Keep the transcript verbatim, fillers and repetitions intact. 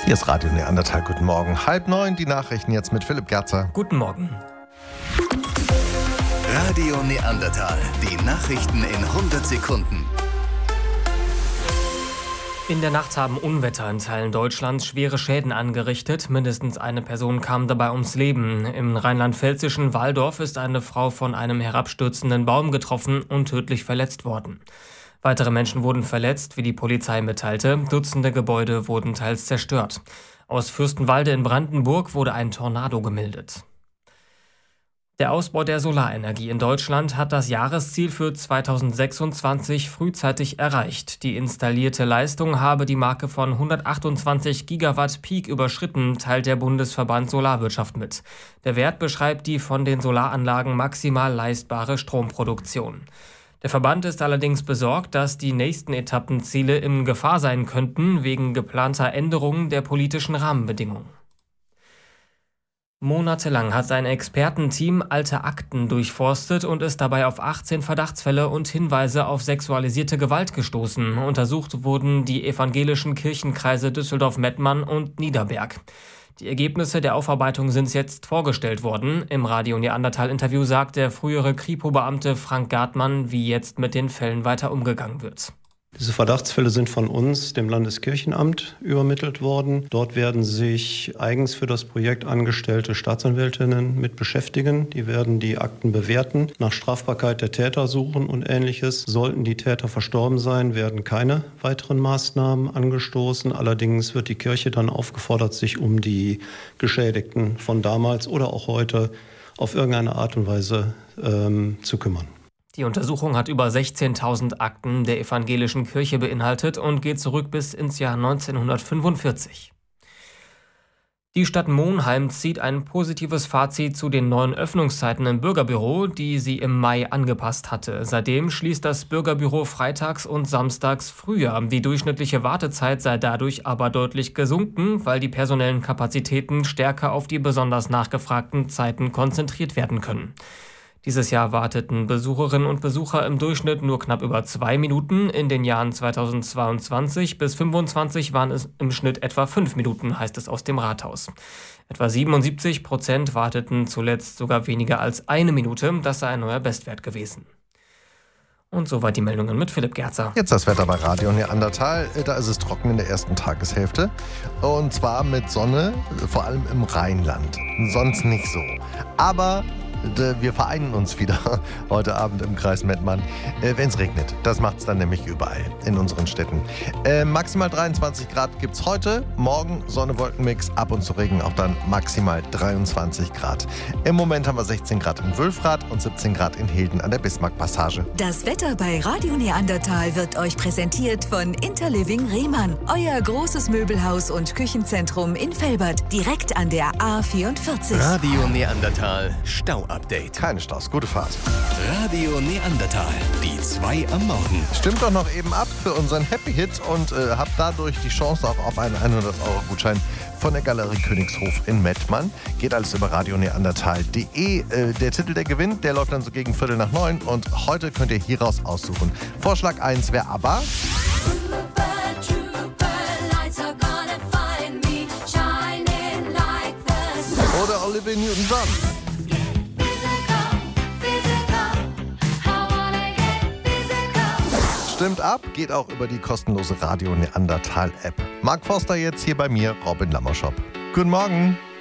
Hier ist Radio Neandertal. Guten Morgen. Halb neun, die Nachrichten jetzt mit Philipp Gerzer. Guten Morgen. Radio Neandertal. Die Nachrichten in hundert Sekunden. In der Nacht haben Unwetter in Teilen Deutschlands schwere Schäden angerichtet. Mindestens eine Person kam dabei ums Leben. Im rheinland-pfälzischen Walldorf ist eine Frau von einem herabstürzenden Baum getroffen und tödlich verletzt worden. Weitere Menschen wurden verletzt, wie die Polizei mitteilte. Dutzende Gebäude wurden teils zerstört. Aus Fürstenwalde in Brandenburg wurde ein Tornado gemeldet. Der Ausbau der Solarenergie in Deutschland hat das Jahresziel für zweitausendsechsundzwanzig frühzeitig erreicht. Die installierte Leistung habe die Marke von hundertachtundzwanzig Gigawatt Peak überschritten, teilt der Bundesverband Solarwirtschaft mit. Der Wert beschreibt die von den Solaranlagen maximal leistbare Stromproduktion. Der Verband ist allerdings besorgt, dass die nächsten Etappenziele in Gefahr sein könnten, wegen geplanter Änderungen der politischen Rahmenbedingungen. Monatelang hat ein Expertenteam alte Akten durchforstet und ist dabei auf achtzehn Verdachtsfälle und Hinweise auf sexualisierte Gewalt gestoßen. Untersucht wurden die evangelischen Kirchenkreise Düsseldorf-Mettmann und Niederberg. Die Ergebnisse der Aufarbeitung sind jetzt vorgestellt worden. Im Radio Neandertal-Interview sagt der frühere Kripo-Beamte Frank Gartmann, wie jetzt mit den Fällen weiter umgegangen wird. Diese Verdachtsfälle sind von uns, dem Landeskirchenamt, übermittelt worden. Dort werden sich eigens für das Projekt angestellte Staatsanwältinnen mit beschäftigen. Die werden die Akten bewerten, nach Strafbarkeit der Täter suchen und Ähnliches. Sollten die Täter verstorben sein, werden keine weiteren Maßnahmen angestoßen. Allerdings wird die Kirche dann aufgefordert, sich um die Geschädigten von damals oder auch heute auf irgendeine Art und Weise ähm, zu kümmern. Die Untersuchung hat über sechzehntausend Akten der evangelischen Kirche beinhaltet und geht zurück bis ins Jahr neunzehnhundertfünfundvierzig. Die Stadt Monheim zieht ein positives Fazit zu den neuen Öffnungszeiten im Bürgerbüro, die sie im Mai angepasst hatte. Seitdem schließt das Bürgerbüro freitags und samstags früher. Die durchschnittliche Wartezeit sei dadurch aber deutlich gesunken, weil die personellen Kapazitäten stärker auf die besonders nachgefragten Zeiten konzentriert werden können. Dieses Jahr warteten Besucherinnen und Besucher im Durchschnitt nur knapp über zwei Minuten. In den Jahren zweitausendzweiundzwanzig bis fünfundzwanzig waren es im Schnitt etwa fünf Minuten, heißt es aus dem Rathaus. Etwa siebenundsiebzig Prozent warteten zuletzt sogar weniger als eine Minute. Das sei ein neuer Bestwert gewesen. Und soweit die Meldungen mit Philipp Gerzer. Jetzt das Wetter bei Radio Neandertal. Da ist es trocken in der ersten Tageshälfte. Und zwar mit Sonne, vor allem im Rheinland. Sonst nicht so. Aber wir vereinen uns wieder heute Abend im Kreis Mettmann, äh, wenn es regnet. Das macht es dann nämlich überall in unseren Städten. Äh, maximal dreiundzwanzig Grad gibt es heute. Morgen Sonne-Wolken-Mix, ab und zu Regen, auch dann maximal dreiundzwanzig Grad. Im Moment haben wir sechzehn Grad in Wülfrath und siebzehn Grad in Hilden an der Bismarck-Passage. Das Wetter bei Radio Neandertal wird euch präsentiert von Interliving Rehmann. Euer großes Möbelhaus und Küchenzentrum in Velbert, direkt an der A vierundvierzig. Radio Neandertal Stau. Update. Keine Staus, gute Fahrt. Radio Neandertal, die zwei am Morgen. Stimmt doch noch eben ab für unseren Happy Hit und äh, habt dadurch die Chance auch auf einen hundert Euro Gutschein von der Galerie Königshof in Mettmann. Geht alles über radio neandertal punkt de. Äh, der Titel, der gewinnt, der läuft dann so gegen Viertel nach neun und heute könnt ihr hieraus aussuchen. Vorschlag eins wäre ABBA. Oder Olivia Newton-John. Stimmt ab, geht auch über die kostenlose Radio Neandertal App. Mark Forster jetzt hier bei mir, Robin Lammerschop. Guten Morgen.